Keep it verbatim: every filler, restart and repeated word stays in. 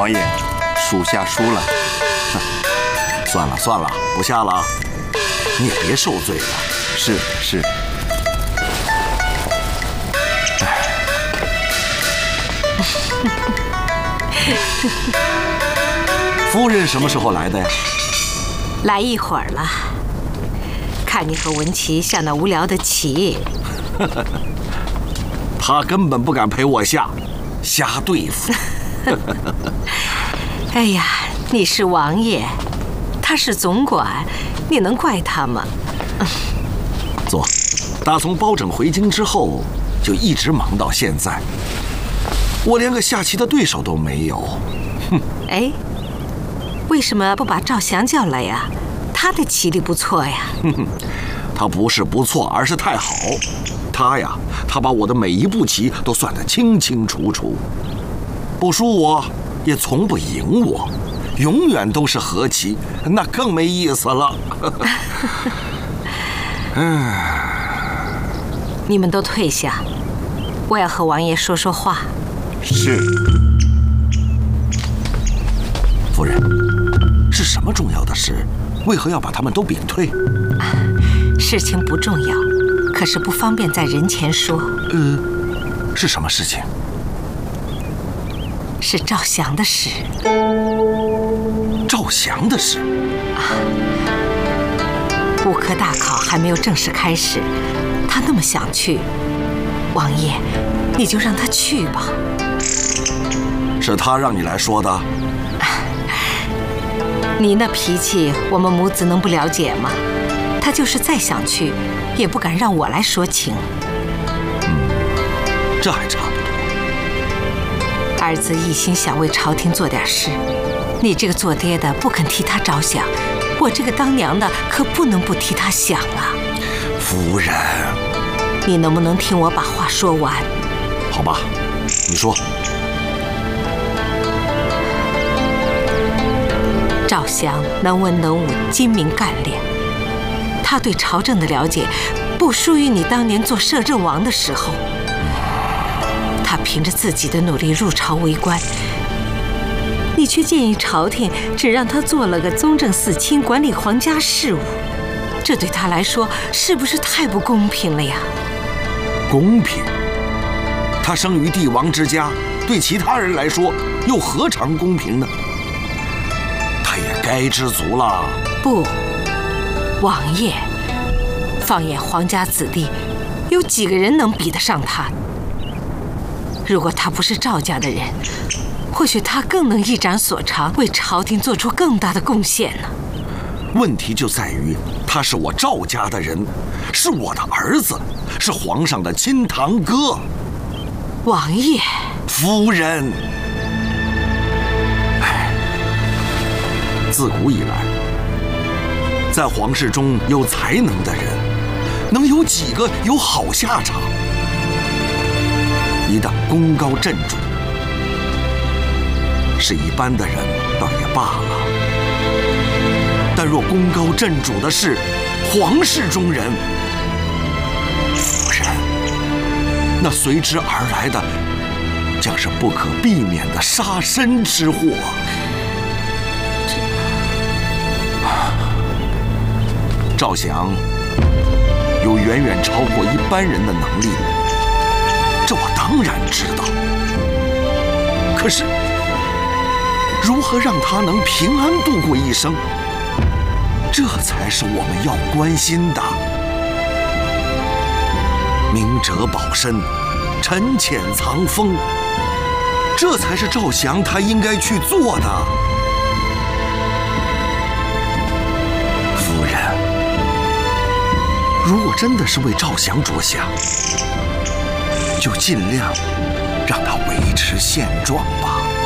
王爷，属下输了。 算了算了，不下了，你也别受罪了。 是是。 夫人什么时候来的呀？ 来一会儿了。看你和文琪下那无聊的棋。 他根本不敢陪我下，瞎对付。 哎呀，你是王爷，他是总管，你能怪他吗？ 坐。打从包拯回京之后，就一直忙到现在，我连个下棋的对手都没有。哼！ 哎，为什么不把赵翔叫来呀？他的棋力不错呀。 哼哼，他不是不错，而是太好。他呀，他把我的每一步棋都算得清清楚楚，不输我，也从不赢我，永远都是和棋，那更没意思了。 嗯，你们都退下，我要和王爷说说话。 是。 夫人，是什么重要的事？为何要把他们都贬退？ 事情不重要，可是不方便在人前说。 呃，是什么事情？ 是赵翔的事。 赵翔的事？ 啊，武科大考还没有正式开始，他那么想去，王爷，你就让他去吧。 是他让你来说的？ 你那脾气，我们母子能不了解吗？他就是再想去，也不敢让我来说情。 嗯，这还差不多。 儿子一心想为朝廷做点事，你这个做爹的不肯替他着想，我这个当娘的可不能不替他想啊。 夫人， 你能不能听我把话说完？ 好吧，你说。 赵翔能文能武，精明干练，他对朝政的了解不输于你当年做摄政王的时候。他凭着自己的努力入朝为官，你却建议朝廷只让他做了个宗正四卿，管理皇家事务，这对他来说是不是太不公平了呀？ 公平？他生于帝王之家，对其他人来说又何尝公平呢？也该知足了。 不，王爷，放眼皇家子弟，有几个人能比得上他？如果他不是赵家的人，或许他更能一展所长，为朝廷做出更大的贡献呢。 问题就在于，他是我赵家的人，是我的儿子，是皇上的亲堂哥。 王爷， 夫人。自古以来，在皇室中有才能的人，能有几个有好下场？一旦功高震主，是一般的人倒也罢了；但若功高震主的是皇室中人，夫人，那随之而来的将是不可避免的杀身之祸。赵翔有远远超过一般人的能力，这我当然知道。可是，如何让他能平安度过一生，这才是我们要关心的。明哲保身，沉潜藏锋，这才是赵翔他应该去做的。夫人，如果真的是为赵翔着想，就尽量让他维持现状吧。